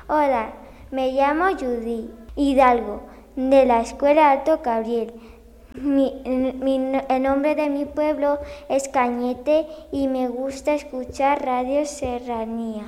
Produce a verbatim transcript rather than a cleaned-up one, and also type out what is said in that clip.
Hola, me llamo Judy Hidalgo, de la Escuela Alto Gabriel. Mi, mi, el nombre de mi pueblo es Cañete y me gusta escuchar Radio Serranía.